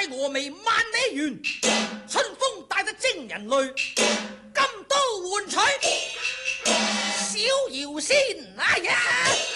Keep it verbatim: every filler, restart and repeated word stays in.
峨眉萬里原，春風帶得征人淚，金刀換取小瑤仙。哎呀！